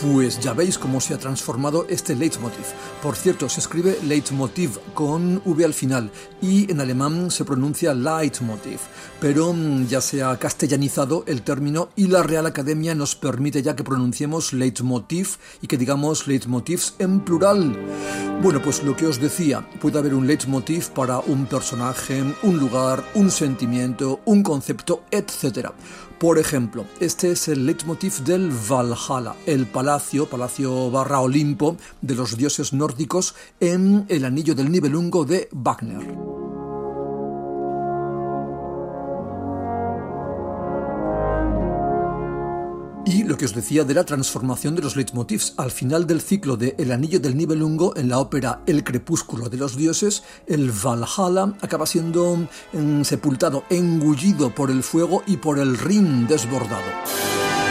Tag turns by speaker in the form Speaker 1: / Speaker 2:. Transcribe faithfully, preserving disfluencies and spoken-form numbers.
Speaker 1: Pues ya veis cómo se ha transformado este Leitmotiv. Por cierto, se escribe Leitmotiv con V al final y en alemán se pronuncia Leitmotiv, pero ya se ha castellanizado el término y la Real Academia nos permite ya que pronunciemos Leitmotiv y que digamos Leitmotivs en plural. Bueno, pues lo que os decía, puede haber un Leitmotiv para un personaje, un lugar, un sentimiento, un concepto, etcétera. Por ejemplo, este es el Leitmotiv del Valhalla, el palacio, palacio barra Olimpo de los dioses nórdicos en El Anillo del Nibelungo de Wagner. Y lo que os decía de la transformación de los leitmotivs, al final del ciclo de El Anillo del Nibelungo, en la ópera El Crepúsculo de los Dioses, el Valhalla acaba siendo en, sepultado, engullido por el fuego y por el Rin desbordado.